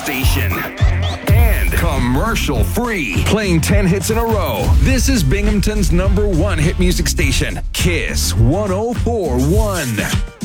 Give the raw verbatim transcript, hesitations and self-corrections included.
station. And commercial free. Playing ten hits in a row. This is Binghamton's number one hit music station. Kiss one oh four point one.